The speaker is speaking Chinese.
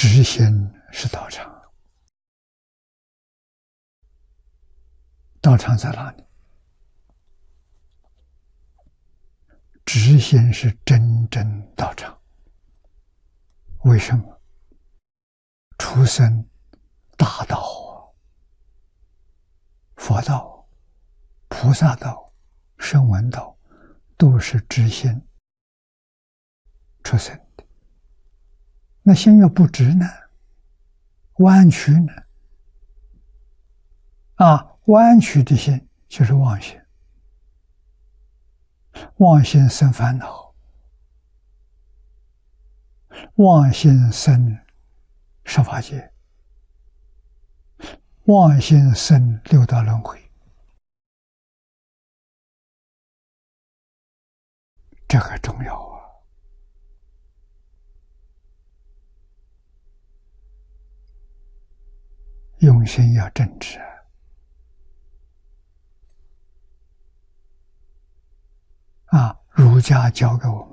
直心是道场，道场在哪里？直心是真正道场。为什么？出生大道、佛道、菩萨道、声闻道，都是直心出生的。那心要不直呢？弯曲呢？弯曲的心就是妄心，妄心生烦恼，妄心生十法界，妄心生六道轮回。这个重要啊！用心要正直儒家教给我们